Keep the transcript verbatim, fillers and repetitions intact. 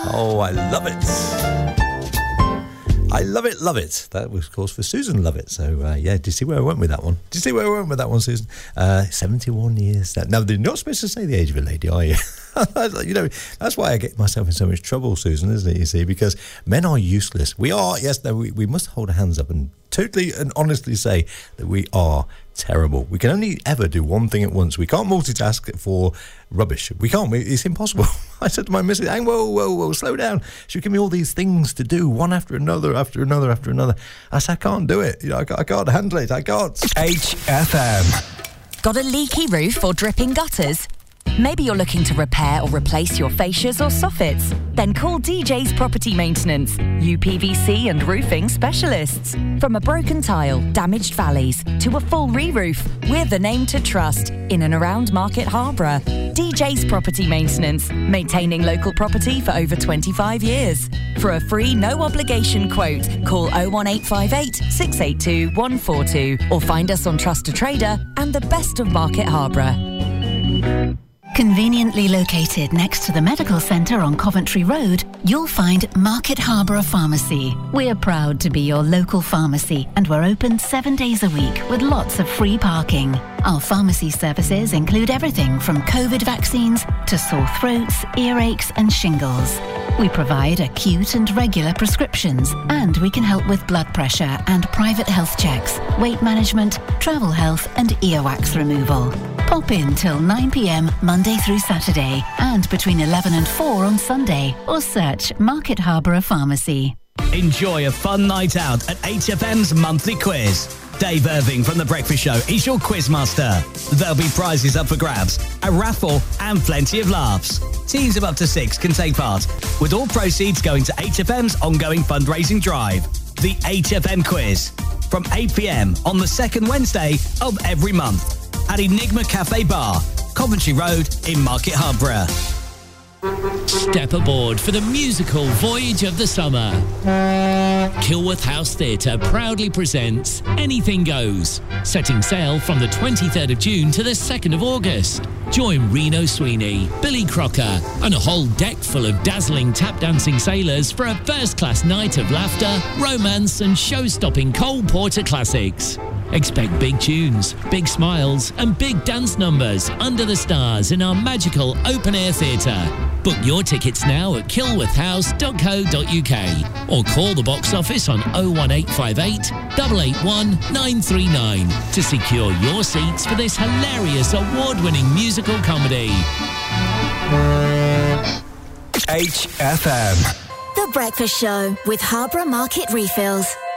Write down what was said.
Oh, I love it. I love it, love it. That was, of course, for Susan Lovett. So, uh, yeah, do you see where I went with that one? Do you see where I went with that one, Susan? Uh, seventy-one years. Now, you're not supposed to say the age of a lady, are you? You know, that's why I get myself in so much trouble, Susan, isn't it, you see? Because men are useless. We are, yes, no, we, we must hold our hands up and totally and honestly say that we are terrible. We can only ever do one thing at once. We can't multitask for rubbish. We can't. We, it's impossible. I said to my missus, "Hang, whoa, whoa, whoa, slow down. She give me all these things to do, one after another, after another, after another." I said, "I can't do it. You know, I, I can't handle it. I can't." H F M. Got a leaky roof or dripping gutters? Maybe you're looking to repair or replace your fascias or soffits? Then call D J's Property Maintenance, U P V C and roofing specialists. From a broken tile, damaged valleys, to a full re-roof, we're the name to trust in and around Market Harborough. D J's Property Maintenance, maintaining local property for over twenty-five years. For a free, no-obligation quote, call oh one eight five eight, six eight two, one four two or find us on Trust a Trader and the best of Market Harborough. Conveniently located next to the medical centre on Coventry Road, you'll find Market Harborough Pharmacy. We're proud to be your local pharmacy and we're open seven days a week with lots of free parking. Our pharmacy services include everything from COVID vaccines to sore throats, earaches and shingles. We provide acute and regular prescriptions and we can help with blood pressure and private health checks, weight management, travel health and earwax removal. Pop in till nine p m Monday through Saturday and between eleven and four on Sunday or search Market Harborough Pharmacy. Enjoy a fun night out at H F M's monthly quiz. Dave Irving from The Breakfast Show is your quizmaster. There'll be prizes up for grabs, a raffle and plenty of laughs. Teams of up to six can take part, with all proceeds going to H F M's ongoing fundraising drive. The H F M quiz, from eight p m on the second Wednesday of every month at Enigma Cafe Bar, Coventry Road in Market Harborough. Step aboard for the musical voyage of the summer. Kilworth House Theatre proudly presents Anything Goes, setting sail from the twenty-third of June to the second of August. Join Reno Sweeney, Billy Crocker and a whole deck full of dazzling tap-dancing sailors for a first-class night of laughter, romance and show-stopping Cole Porter classics. Expect big tunes, big smiles and big dance numbers under the stars in our magical open-air theatre. Book your tickets now at kilworth house dot co dot u k or call the box office on oh one eight five eight, eight eight one, nine three nine to secure your seats for this hilarious award-winning musical comedy. H F M. The Breakfast Show with Harborough Market Refills.